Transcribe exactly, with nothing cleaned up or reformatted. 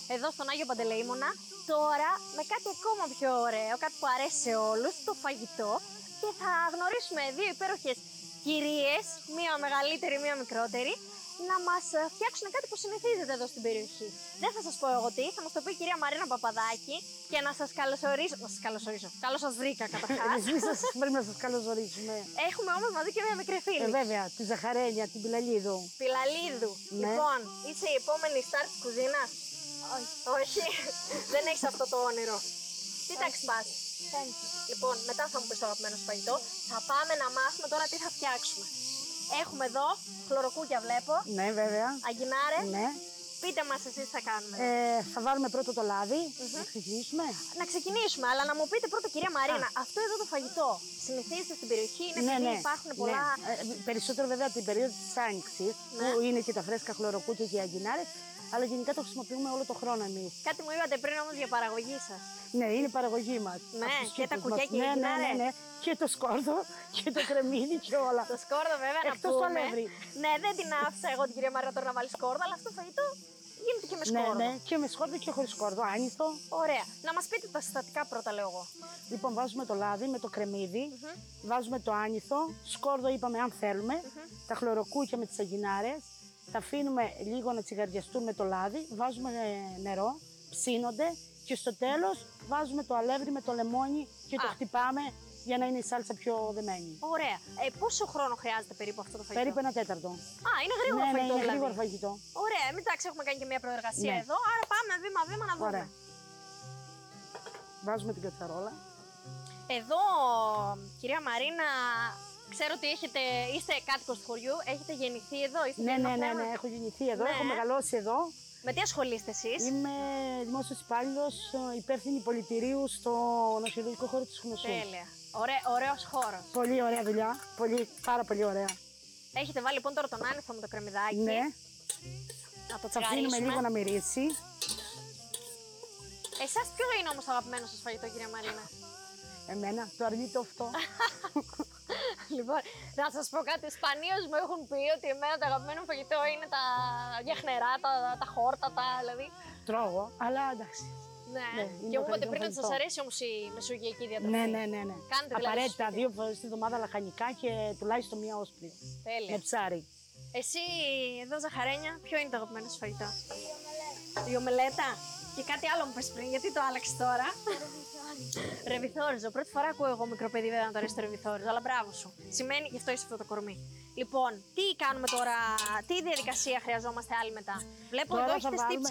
εδώ στον Άγιο Παντελεήμονα. Τώρα με κάτι ακόμα πιο ωραίο, κάτι που αρέσει σε όλους, το φαγητό. Και θα γνωρίσουμε δύο υπέροχες κυρίες, μία μεγαλύτερη, μία μικρότερη, να μας φτιάξουν κάτι που συνηθίζεται εδώ στην περιοχή. Δεν θα σας πω εγώ τι, θα μας το πει η κυρία Μαρίνα Παπαδάκη και να σας καλωσορίσω. Να σας καλωσορίσω. Καλώς σας βρήκα καταρχάς. Εμείς σας πρέπει να σας καλωσορίσουμε. Έχουμε όμως μαζί και μια μικρή φίλη. Ε, βέβαια, τη Ζαχαρένια, την Πιλαλίδου. Πιλαλίδου. Ναι. Λοιπόν, είσαι η επόμενη στάρ της κουζίνας. Όχι. Όχι. Δεν έχεις αυτό το όνειρο. Τι τάξη πας? Λοιπόν, μετά θα μου πεις το αγαπημένο σου φαγητό. Θα πάμε να μάθουμε τώρα τι θα φτιάξουμε. Έχουμε εδώ χλωροκούκια, βλέπω. Ναι, βέβαια. Αγκινάρες. Ναι. Πείτε μας εσείς τι θα κάνουμε. Ε, θα βάλουμε πρώτο το λάδι. Mm-hmm. Να ξεκινήσουμε. Να ξεκινήσουμε, αλλά να μου πείτε πρώτα, κυρία Μαρίνα, Α. αυτό εδώ το φαγητό συνηθίζεται στην περιοχή, είναι ναι, επειδή ναι, υπάρχουν πολλά. Ναι. Ε, περισσότερο βέβαια την περίοδο της Άνοιξης, ναι, που είναι και τα φρέσκα χλωροκούκια και οι αγκινάρες, αλλά γενικά το χρησιμοποιούμε όλο το χρόνο εμείς. Κάτι μου είπατε πριν όμως για παραγωγή σας. Ναι, είναι η παραγωγή μας. Ναι, και τα κουκιά και οι ναι, ναι, ναι, ναι. Και το σκόρδο και το κρεμμύδι και όλα. Το σκόρδο βέβαια να Εκτός πούμε. το ναι, δεν την άφησα εγώ την κυρία Μαρίνα τώρα να βάλει σκόρδο, αλλά αυτό το φαγητό γίνεται και με σκόρδο. Ναι, ναι, και με σκόρδο και χωρίς σκόρδο, άνηθο. Ωραία. Να μας πείτε τα συστατικά πρώτα, λέω εγώ. Λοιπόν, βάζουμε το λάδι με το κρεμμύδι, mm-hmm. βάζουμε το άνηθο, σκόρδο είπαμε αν θέλουμε, mm-hmm. τα χλωροκούκια με τις αγκινάρες, τα αφήνουμε λίγο να τσιγαριαστούν με το λάδι, βάζουμε νερό, ψήνονται και στο τέλος βάζουμε το αλεύρι με το λεμόνι και Α. το χτυπάμε για να είναι η σάλτσα πιο δεμένη. Ωραία. Ε, πόσο χρόνο χρειάζεται περίπου αυτό το φαγητό? Περίπου ένα τέταρτο. Α, είναι γρήγορο ναι, φαγητό. Ναι, είναι δηλαδή. γρήγορο φαγητό. Ωραία, εμείς εντάξει έχουμε κάνει και μια προεργασία ναι. εδώ, άρα πάμε βήμα-βήμα να δούμε. Ωραία. Βάζουμε την κατσαρόλα. Εδώ, κυρία Μαρίνα, ξέρω ότι έχετε, είστε κάτοικος του χωριού, έχετε γεννηθεί εδώ, είστε Ναι, ναι, ναι, ναι, έχω γεννηθεί εδώ, ναι. έχω μεγαλώσει εδώ. Με τι ασχολείστε εσείς? Είμαι δημόσιος υπάλληλος, υπεύθυνη πολιτηρίου στο νοσηλευτικό χώρο της Γνωσού. Τέλεια. Ωραί, ωραίος χώρος. Πολύ ωραία δουλειά. Πολύ, πάρα πολύ ωραία. Έχετε βάλει λοιπόν τώρα τον άνηθο με το κρεμμυδάκι. Ναι. Να το θα αφήνουμε λίγο να μυρίσει. Εσάς ποιο είναι όμως το αγαπημένο σας φαγητό, κυρία Μαρίνα? Εμένα, το αρνητό αυτό. Λοιπόν, να σας πω κάτι, σπανίως μου έχουν πει ότι εμένα το αγαπημένο φαγητό είναι τα γιαχνερά, τα, τα χόρτα, τα δηλαδή. Τρώγω, αλλά εντάξει. Ναι, ναι και μου είπατε πριν ότι σας αρέσει όμως η μεσογειακή διατροφή. Ναι, ναι, ναι. ναι. Κάνετε απαραίτητα δηλαδή δύο φορές τη εβδομάδα λαχανικά και τουλάχιστον μία όσπρη. Τέλεια. Με ψάρι. Εσύ εδώ, Ζαχαρένια, ποιο είναι το αγαπημένο σου φαγητό? Η ομελέτα. Και κάτι άλλο μου πες πριν, γιατί το άλλαξες τώρα? Ρεβιθόριζο. Πρώτη φορά ακούω εγώ μικρό παιδί βέβαια να το αρέσει το ρεβιθόριζο, αλλά μπράβο σου. Σημαίνει, γι' αυτό είσαι αυτό το κορμί. Λοιπόν, τι κάνουμε τώρα, τι διαδικασία χρειαζόμαστε άλλη μετά? Βλέπω τώρα εδώ έχετε βάλουμε... στύψει